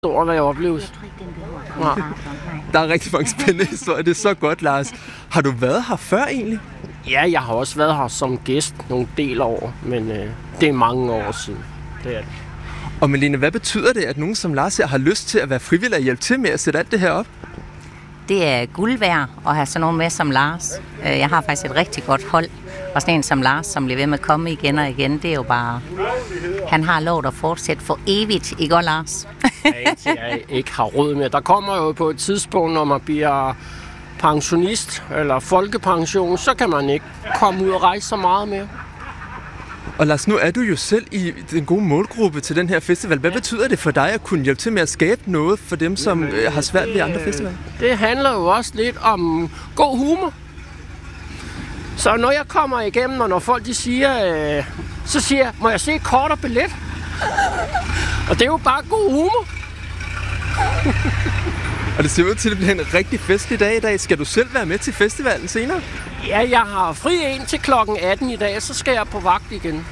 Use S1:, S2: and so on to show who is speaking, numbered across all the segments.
S1: Stor hvad jeg opleves. Ja.
S2: Der er rigtig mange spændende historier. Det er så godt, Lars. Har du været her før egentlig?
S1: Ja, jeg har også været her som gæst nogle del år, men det er mange år siden. Det er det.
S2: Og Malene, hvad betyder det, at nogen som Lars her har lyst til at være frivillig og hjælpe til med at sætte alt det her op?
S3: Det er guld værd at have sådan nogen med som Lars. Jeg har faktisk et rigtig godt hold. Og sådan en som Lars, som bliver ved med at komme igen og igen, det er jo bare... Han har lovet at fortsætte for evigt, ikke også, Lars?
S1: Jeg ikke har råd med. Der kommer jo på et tidspunkt, når man bliver pensionist eller folkepension, så kan man ikke komme ud og rejse så meget mere.
S2: Og Lars, nu er du jo selv i den gode målgruppe til den her festival. Hvad betyder det for dig at kunne hjælpe til med at skabe noget for dem, som har svært ved andre festivaler?
S1: Det handler jo også lidt om god humor. Så når jeg kommer igennem, og når folk de siger, så siger jeg, må jeg se et kort og billet? Og det er jo bare god humor.
S2: Og det ser ud til, at det bliver en rigtig festlig dag i dag. Skal du selv være med til festivalen senere?
S1: Ja, jeg har fri til klokken 18 i dag, så skal jeg på vagt igen.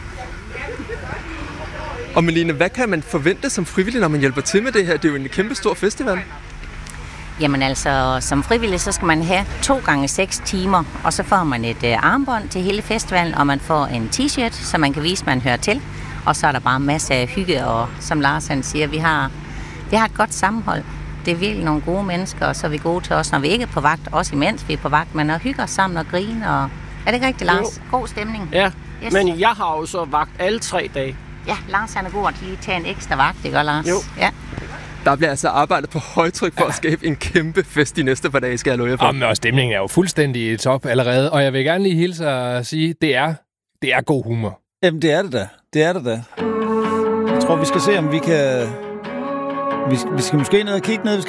S2: Og Malene, hvad kan man forvente som frivillig, når man hjælper til med det her? Det er jo en kæmpe stor festival.
S3: Jamen altså, som frivillig, så skal man have 2 gange 6 timer, og så får man et armbånd til hele festivalen, og man får en t-shirt, så man kan vise, at man hører til. Og så er der bare masser af hygge, og som Lars han siger, vi har et godt sammenhold. Det er virkelig nogle gode mennesker, og så er vi gode til os, når vi ikke er på vagt, også imens vi er på vagt, men at hygge os sammen og grine. Og... Er det ikke rigtigt, Lars? God stemning.
S1: Ja, yes. Men jeg har jo så vagt alle 3 dage.
S3: Ja, Lars han er god at lige tage en ekstra vagt, ikke godt, Lars?
S1: Jo.
S3: Ja.
S2: Der bliver altså arbejdet på højtryk for at skabe en kæmpe fest de næste par dage, skal jeg love jer for.
S4: Og stemningen er jo fuldstændig i top allerede, og jeg vil gerne lige hilse og sige, det er god humor.
S5: Jamen, det er det da. Det er det da. Jeg tror, vi skal se, om vi kan... Vi skal måske ned og kigge ned.